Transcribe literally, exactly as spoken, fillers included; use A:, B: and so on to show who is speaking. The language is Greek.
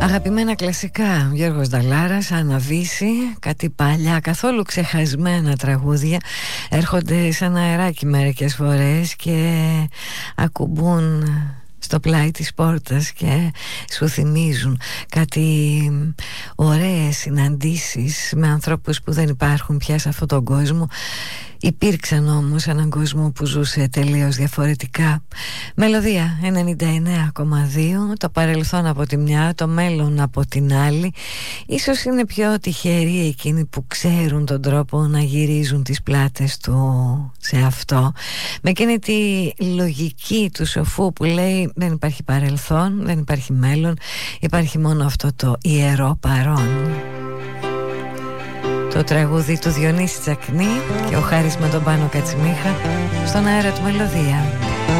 A: Αγαπημένα κλασικά, Γιώργος Νταλάρας, Αναβίση, κάτι παλιά καθόλου ξεχασμένα τραγούδια έρχονται σαν αεράκι μερικές φορές και ακουμπούν στο πλάι της πόρτας και σου θυμίζουν κάτι ωραίες συναντήσεις με ανθρώπους που δεν υπάρχουν πια σε αυτόν τον κόσμο. Υπήρξαν όμως έναν κόσμο που ζούσε τελείως διαφορετικά. Μελωδία ενενήντα εννέα κόμμα δύο, το παρελθόν από τη μια, το μέλλον από την άλλη. Ίσως είναι πιο τυχεροί εκείνοι που ξέρουν τον τρόπο να γυρίζουν τις πλάτες του σε αυτό, με εκείνη τη λογική του σοφού που λέει δεν υπάρχει παρελθόν, δεν υπάρχει μέλλον, υπάρχει μόνο αυτό το ιερό παρόν. Το τραγούδι του Διονύση Τσακνή και ο Χάρης με τον Πάνο Κατσιμίχα στον αέρα του Μελωδία.